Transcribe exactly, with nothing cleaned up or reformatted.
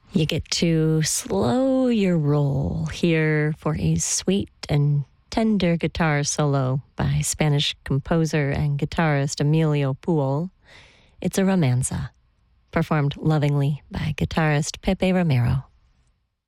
You get to slow your roll here for a sweet and tender guitar solo by Spanish composer and guitarist Emilio Puol. It's a romanza, performed lovingly by guitarist Pepe Romero.